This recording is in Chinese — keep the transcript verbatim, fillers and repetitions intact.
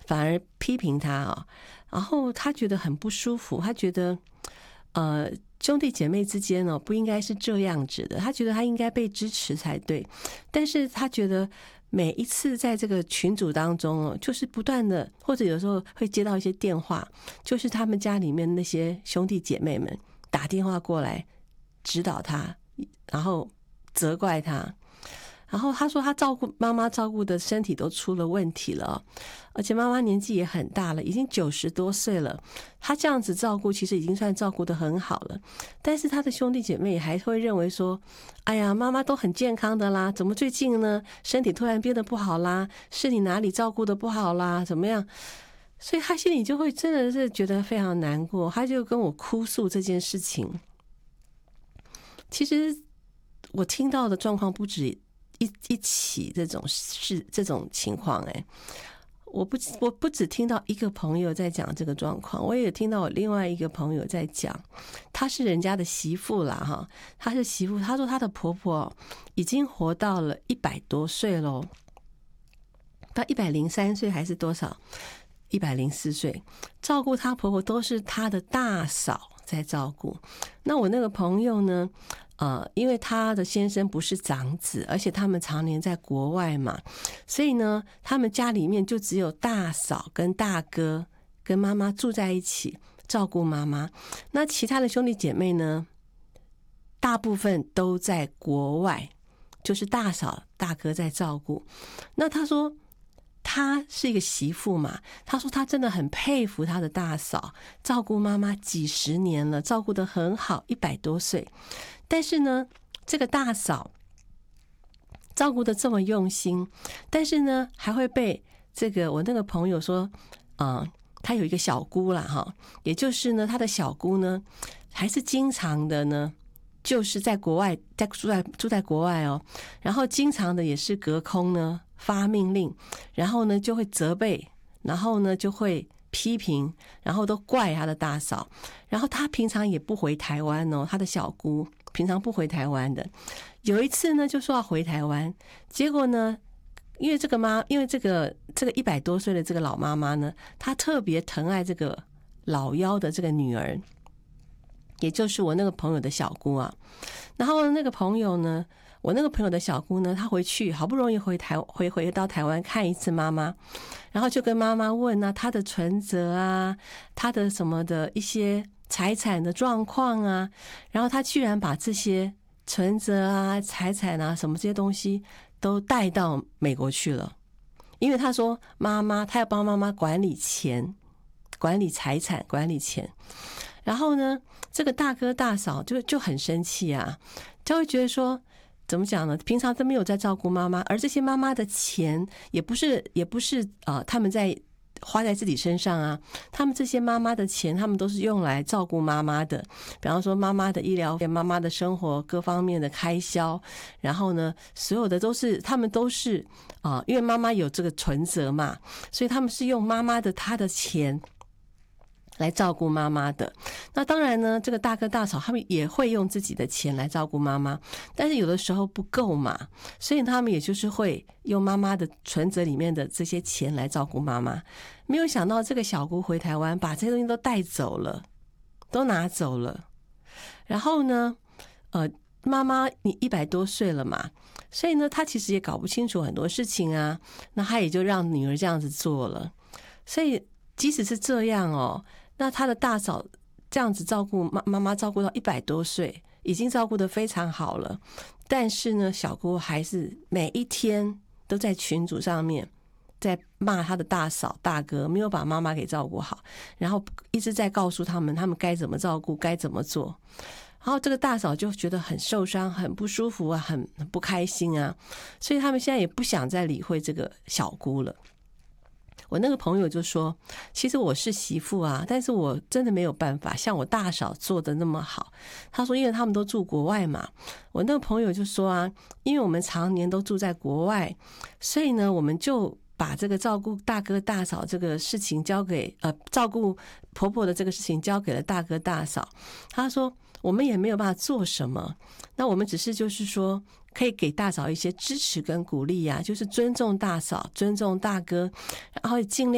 反而批评他啊，然后他觉得很不舒服，他觉得呃兄弟姐妹之间哦不应该是这样子的，他觉得他应该被支持才对，但是他觉得每一次在这个群组当中哦，就是不断的，或者有时候会接到一些电话，就是他们家里面那些兄弟姐妹们打电话过来指导他，然后责怪他。然后他说他照顾妈妈照顾的身体都出了问题了，而且妈妈年纪也很大了，已经九十多岁了，他这样子照顾其实已经算照顾得很好了，但是他的兄弟姐妹还会认为说，哎呀妈妈都很健康的啦，怎么最近呢身体突然变得不好啦，是你哪里照顾得不好啦，怎么样，所以他心里就会真的是觉得非常难过，他就跟我哭诉这件事情。其实我听到的状况不止一一起这种事这种情况，哎，我不我不只听到一个朋友在讲这个状况，我也听到我另外一个朋友在讲，她是人家的媳妇啦哈，她是媳妇，她说她的婆婆已经活到了一百多岁喽，到一百零三岁还是多少？一百零四岁，照顾她婆婆都是她的大嫂在照顾。那我那个朋友呢？呃，因为他的先生不是长子，而且他们常年在国外嘛，所以呢，他们家里面就只有大嫂跟大哥跟妈妈住在一起照顾妈妈。那其他的兄弟姐妹呢，大部分都在国外，就是大嫂大哥在照顾。那他说他是一个媳妇嘛，他说他真的很佩服他的大嫂，照顾妈妈几十年了，照顾得很好，一百多岁。但是呢，这个大嫂照顾得这么用心，但是呢，还会被这个我那个朋友说，啊、呃，他有一个小姑啦哈，也就是呢，他的小姑呢，还是经常的呢，就是在国外，在住在住在国外哦，然后经常的也是隔空呢发命令，然后呢就会责备，然后呢就会批评，然后都怪他的大嫂，然后他平常也不回台湾哦，他的小姑平常不回台湾的，有一次呢就说要回台湾，结果呢，因为这个妈，因为这个这个一百多岁的这个老妈妈呢，她特别疼爱这个老幺的这个女儿，也就是我那个朋友的小姑啊。然后那个朋友呢，我那个朋友的小姑呢，她回去好不容易回台回回到台湾看一次妈妈，然后就跟妈妈问啊，她的存折啊，她的什么的一些财产的状况啊，然后她居然把这些存折啊、财产啊什么这些东西都带到美国去了，因为她说妈妈，她要帮妈妈管理钱、管理财产、管理钱。然后呢，这个大哥大嫂就就很生气啊，就会觉得说，怎么讲呢？平常都没有在照顾妈妈，而这些妈妈的钱也不是也不是呃他们在花在自己身上啊，他们这些妈妈的钱，他们都是用来照顾妈妈的，比方说妈妈的医疗费、妈妈的生活各方面的开销，然后呢，所有的都是他们都是啊、呃，因为妈妈有这个存折嘛，所以他们是用妈妈的她的钱来照顾妈妈的。那当然呢，这个大哥大嫂他们也会用自己的钱来照顾妈妈，但是有的时候不够嘛，所以他们也就是会用妈妈的存折里面的这些钱来照顾妈妈。没有想到这个小姑回台湾把这些东西都带走了，都拿走了。然后呢，呃，妈妈你一百多岁了嘛，所以呢，她其实也搞不清楚很多事情啊，那她也就让女儿这样子做了。所以即使是这样哦，那她的大嫂这样子照顾妈妈妈照顾到一百多岁，已经照顾得非常好了，但是呢，小姑还是每一天都在群组上面在骂她的大嫂大哥没有把妈妈给照顾好，然后一直在告诉他们他们该怎么照顾该怎么做。然后这个大嫂就觉得很受伤很不舒服啊，很不开心啊，所以他们现在也不想再理会这个小姑了。我那个朋友就说，其实我是媳妇啊，但是我真的没有办法像我大嫂做的那么好。他说因为他们都住国外嘛，我那个朋友就说啊，因为我们常年都住在国外，所以呢我们就把这个照顾大哥大嫂这个事情交给呃照顾婆婆的这个事情交给了大哥大嫂。他说我们也没有办法做什么，那我们只是就是说可以给大嫂一些支持跟鼓励啊，就是尊重大嫂尊重大哥，然后尽量